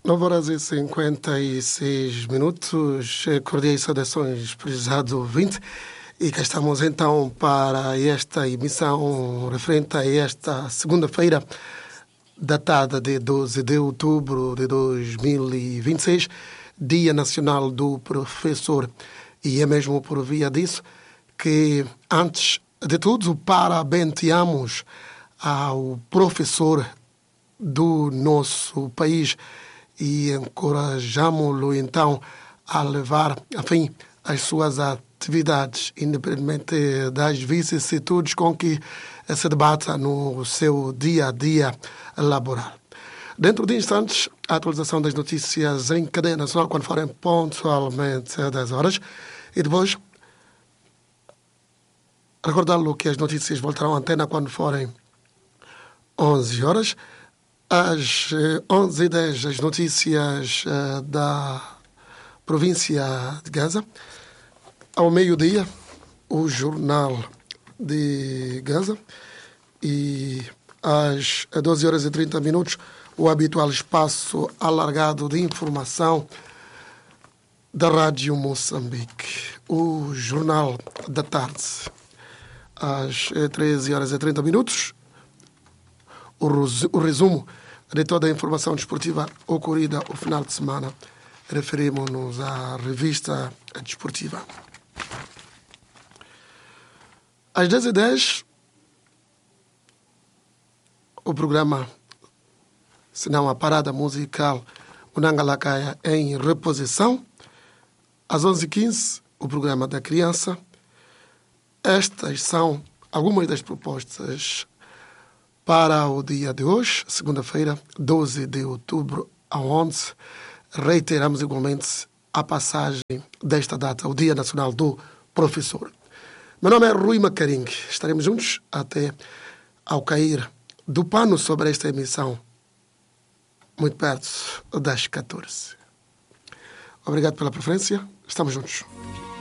9h56. Cordiais saudações, prezados ouvintes. E cá estamos então para esta emissão referente a esta segunda-feira, datada de 12 de outubro de 2026, Dia Nacional do Professor. E é mesmo por via disso que, antes de tudo, parabenteamos ao professor do nosso país e encorajamo-lo então a levar a fim as suas atividades, independentemente das vicissitudes com que se debata no seu dia a dia laboral. Dentro de instantes, a atualização das notícias em cadeia nacional, quando forem pontualmente 10 horas, e depois recordá-lo que as notícias voltarão à antena quando forem 11 horas. Às 11h10, as notícias da província de Gaza. Ao meio-dia, o Jornal de Gaza. E às 12h30, o habitual espaço alargado de informação da Rádio Moçambique. O Jornal da Tarde. Às 13h30, o resumo de toda a informação desportiva ocorrida o final de semana. Referimos-nos à revista desportiva. Às 10h10, o programa, se não a parada musical, o Nangalakaya em reposição. Às 11h15, o programa da criança. Estas são algumas das propostas para o dia de hoje, segunda-feira, 12 de outubro, aonde reiteramos igualmente a passagem desta data, o Dia Nacional do Professor. Meu nome é Rui Macaringue. Estaremos juntos até ao cair do pano sobre esta emissão, muito perto das 14. Obrigado pela preferência. Estamos juntos.